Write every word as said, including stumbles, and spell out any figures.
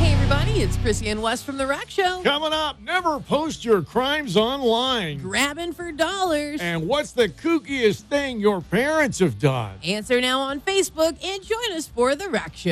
everybody, it's Chrissy and Wes from The Rack Show. Coming up, never post your crimes online. Grabbing for dollars. And what's the kookiest thing your parents have done? Answer now on Facebook and join us for The Rack Show.